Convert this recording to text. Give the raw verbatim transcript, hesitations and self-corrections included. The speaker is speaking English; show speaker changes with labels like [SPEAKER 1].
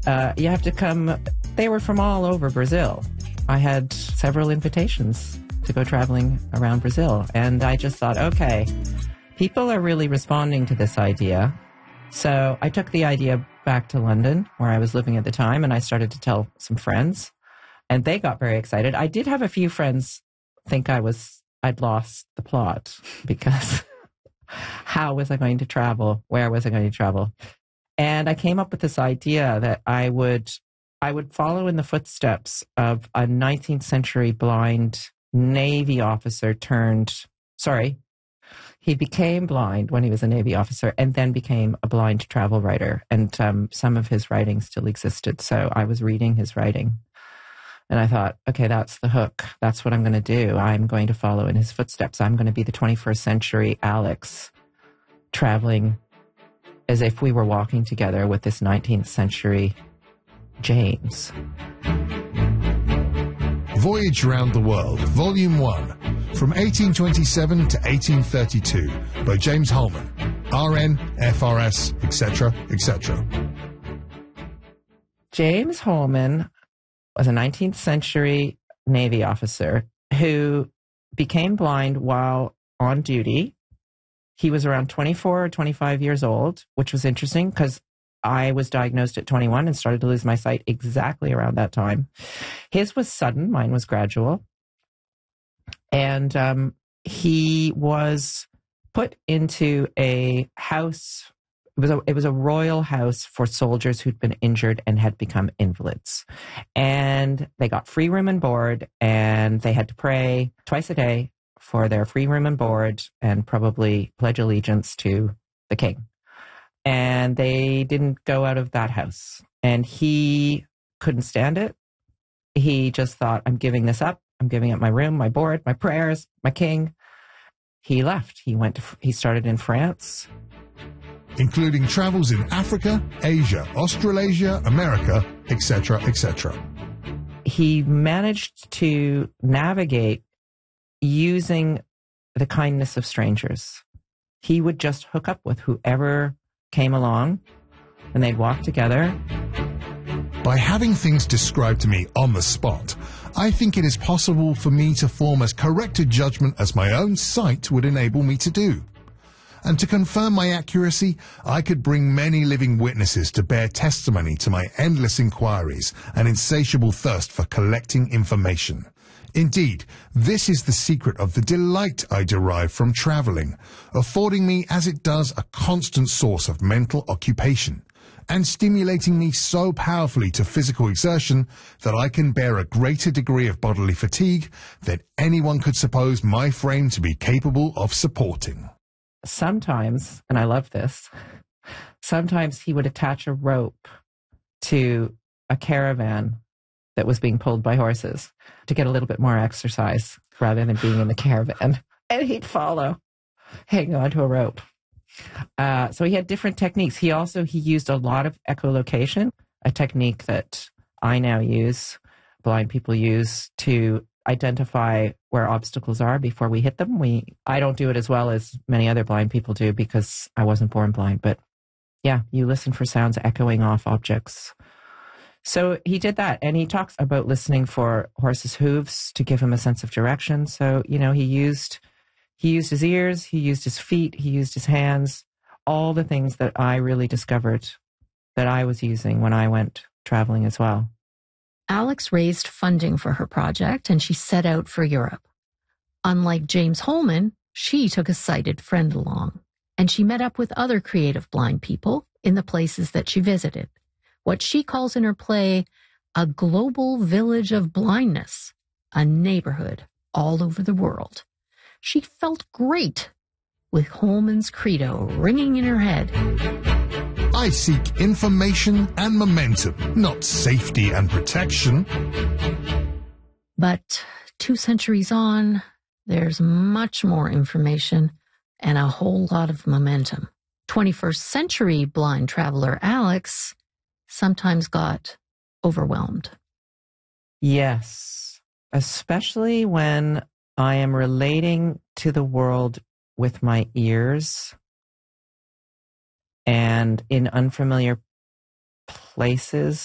[SPEAKER 1] uh, you have to come. They were from all over Brazil. I had several invitations to go traveling around Brazil. And I just thought, okay, people are really responding to this idea. So I took the idea back to London, where I was living at the time, and I started to tell some friends. And they got very excited. I did have a few friends think I was, I'd lost the plot because how was I going to travel? Where was I going to travel? And I came up with this idea that I would, I would follow in the footsteps of a nineteenth century blind Navy officer turned, sorry, he became blind when he was a Navy officer and then became a blind travel writer. And um, some of his writing still existed. So I was reading his writing. And I thought, okay, that's the hook. That's what I'm going to do. I'm going to follow in his footsteps. I'm going to be the twenty-first century Alex, traveling as if we were walking together with this nineteenth century James.
[SPEAKER 2] Voyage Around the World, Volume one, from eighteen twenty-seven to eighteen thirty-two, by James Holman, R N, F R S, et cetera, et cetera.
[SPEAKER 1] James Holman was a nineteenth century Navy officer who became blind while on duty. He was around twenty-four or twenty-five years old, which was interesting because I was diagnosed at twenty-one and started to lose my sight exactly around that time. His was sudden, mine was gradual. And um, he was put into a house. It was a, it was a royal house for soldiers who'd been injured and had become invalids. And they got free room and board, and they had to pray twice a day for their free room and board and probably pledge allegiance to the king. And they didn't go out of that house. And he couldn't stand it. He just thought, I'm giving this up. I'm giving up my room, my board, my prayers, my king. He left. He went to, he started in France.
[SPEAKER 2] Including travels in Africa, Asia, Australasia, America, et cetera, et cetera.
[SPEAKER 1] He managed to navigate using the kindness of strangers. He would just hook up with whoever came along, and they'd walk together.
[SPEAKER 2] By having things described to me on the spot, I think it is possible for me to form as correct a judgment as my own sight would enable me to do. And to confirm my accuracy, I could bring many living witnesses to bear testimony to my endless inquiries and insatiable thirst for collecting information. Indeed, this is the secret of the delight I derive from traveling, affording me as it does a constant source of mental occupation, and stimulating me so powerfully to physical exertion that I can bear a greater degree of bodily fatigue than anyone could suppose my frame to be capable of supporting.
[SPEAKER 1] Sometimes, and I love this, sometimes he would attach a rope to a caravan that was being pulled by horses to get a little bit more exercise rather than being in the caravan. And he'd follow, hang on to a rope. Uh, so he had different techniques. He also, he used a lot of echolocation, a technique that I now use, blind people use to identify where obstacles are before we hit them. We, I don't do it as well as many other blind people do because I wasn't born blind, but yeah, you listen for sounds echoing off objects. So he did that, and he talks about listening for horses' hooves to give him a sense of direction. So, you know, he used he used his ears, he used his feet, he used his hands, all the things that I really discovered that I was using when I went traveling as well.
[SPEAKER 3] Alex raised funding for her project, and she set out for Europe. Unlike James Holman, she took a sighted friend along, and she met up with other creative blind people in the places that she visited. What she calls in her play, a global village of blindness, a neighborhood all over the world. She felt great with Holman's credo ringing in her head.
[SPEAKER 2] I seek information and momentum, not safety and protection.
[SPEAKER 3] But two centuries on, there's much more information and a whole lot of momentum. twenty-first century blind traveler Alex sometimes got overwhelmed.
[SPEAKER 1] Yes, especially when I am relating to the world with my ears and in unfamiliar places